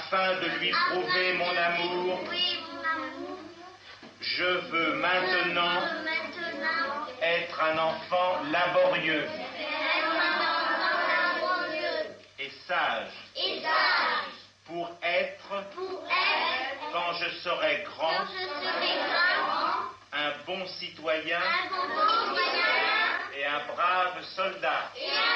afin de lui prouver mon amour, je veux maintenant être un enfant laborieux et sage pour être, quand je serai grand, un bon citoyen et un brave soldat.